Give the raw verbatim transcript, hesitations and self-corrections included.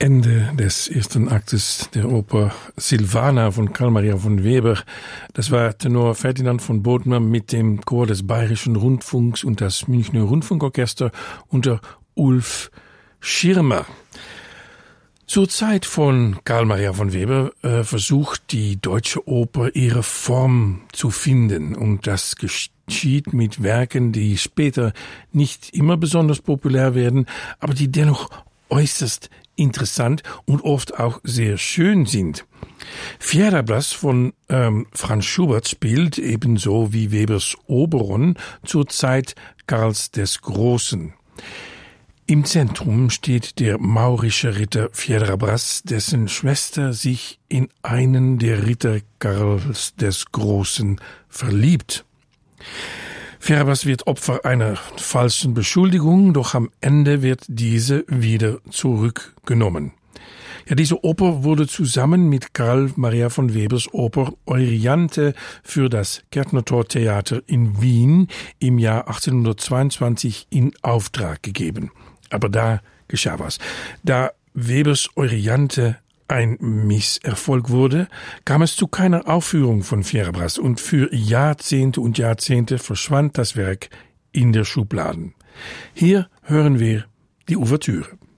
Ende des ersten Aktes der Oper Silvana von Carl Maria von Weber. Das war Tenor Ferdinand von Bodmer mit dem Chor des Bayerischen Rundfunks und das Münchner Rundfunkorchester unter Ulf Schirmer. Zur Zeit von Carl Maria von Weber äh, versucht die Deutsche Oper ihre Form zu finden, und das geschieht mit Werken, die später nicht immer besonders populär werden, aber die dennoch äußerst interessant und oft auch sehr schön sind. Fierabras von ähm, Franz Schubert spielt ebenso wie Webers Oberon zur Zeit Karls des Großen. Im Zentrum steht der maurische Ritter Fierabras, dessen Schwester sich in einen der Ritter Karls des Großen verliebt. Fierabras wird Opfer einer falschen Beschuldigung, doch am Ende wird diese wieder zurückgenommen. Ja, diese Oper wurde zusammen mit Carl Maria von Webers Oper Euryanthe für das Gärtnertor-Theater in Wien im Jahr achtzehnhundertzweiundzwanzig in Auftrag gegeben. Aber da geschah was. Da Webers Euryanthe ein Misserfolg wurde, kam es zu keiner Aufführung von Fierabras, und für Jahrzehnte und Jahrzehnte verschwand das Werk in der Schubladen. Hier hören wir die Ouvertüre.